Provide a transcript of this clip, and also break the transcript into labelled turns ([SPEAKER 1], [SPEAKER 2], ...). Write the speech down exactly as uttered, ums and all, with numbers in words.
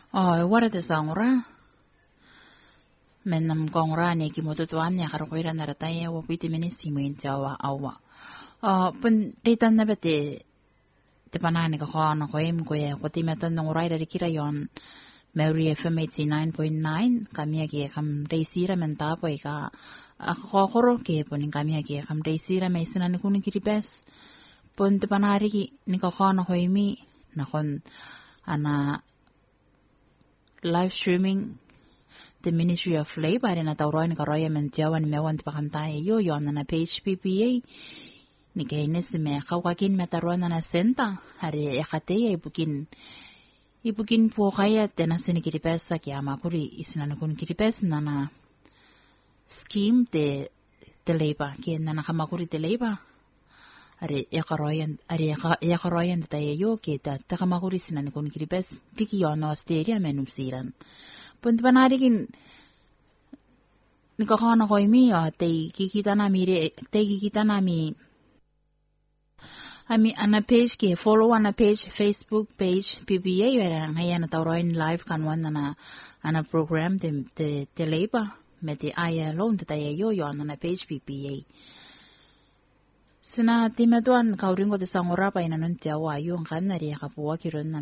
[SPEAKER 1] Oh, wara te sangura. Menam kongura ni ki motutuan ya karokoira narataya wo piti minisimu injawa awa. Oh, pun ritan na bete te panani ka kono ko em ko ya ko timeton ng urai dari kira yon Mary F M eighty-nine point nine kami ki kam reisira menta po ika ako koro ke ponin kami ki kam reisira may sinan kunin kiribes pun te panari ki ni ka kono ko imi nakon ana live streaming the Ministry of Labor na tawroin ka roya mentiawan mewan te pakantay yo yon na page P P A ni kainis me kawakin metaron na senta hari yakate ibukin ibukin po kaya tena sini kiripesa kaya mapuri isina kun kiripes na na scheme te te labor kaya na nakamakuri te labor hari yakaroyan hari yakaroyan te tayo yo kita takamakuri sina kun kiripes kiki yono asteria menupsiran punto panarikin nikakana ko imi ya te kikita na mire te kikita na mi Ami ana page ke follow ana page Facebook page P P A era ngaya na tawroin live kanwan na ana program de de de labor me de I L O de tayo yo yo ana page P P A sina timetuan kauringo de sangora pa inanon tiawa yung kan nari kapuwa kiron na